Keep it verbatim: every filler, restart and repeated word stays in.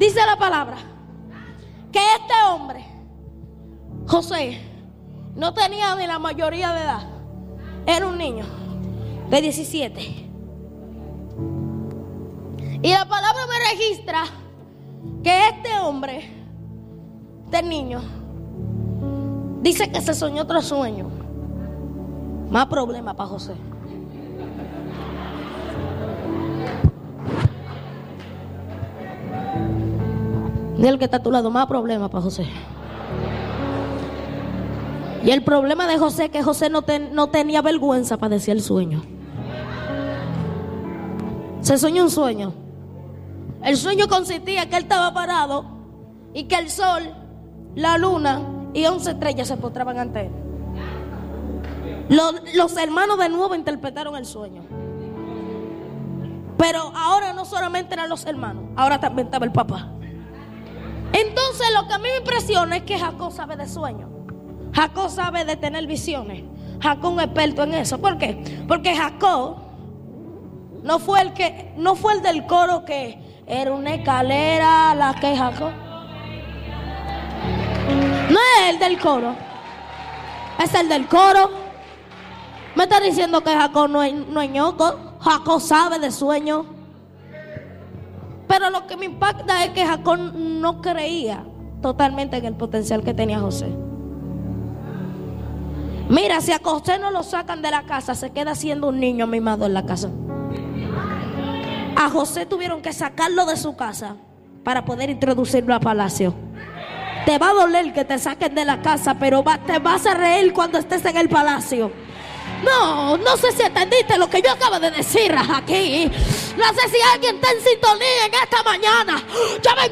Dice la palabra que este hombre, José, no tenía ni la mayoría de edad. Era un niño de diecisiete. Y la palabra me registra que este hombre, este niño, dice que se soñó otro sueño. Más problema para José. Dile al que está a tu lado, más problema para José. Y el problema de José es que José no, ten, no tenía vergüenza para decir el sueño. Se soñó un sueño. El sueño consistía que él estaba parado y que el sol, la luna y once estrellas se postraban ante él. Los, los hermanos de nuevo interpretaron el sueño. Pero ahora no solamente eran los hermanos, ahora también estaba el papá. Entonces lo que a mí me impresiona es que Jacob sabe de sueños. Jacob sabe de tener visiones. Jacob es un experto en eso. ¿Por qué? Porque Jacob no fue el que, no fue el del coro que era una escalera la que Jacob. No es el del coro, es el del coro. Me está diciendo que Jacob no es, no es ñoco. Jacob sabe de sueños. Pero lo que me impacta es que Jacob no creía totalmente en el potencial que tenía José. Mira, si a José no lo sacan de la casa, se queda siendo un niño mimado en la casa. A José tuvieron que sacarlo de su casa para poder introducirlo a palacio. Te va a doler que te saquen de la casa, pero va, te vas a reír cuando estés en el palacio. No, no sé si entendiste lo que yo acabo de decir aquí. No sé si alguien está en sintonía en esta mañana. Yo vengo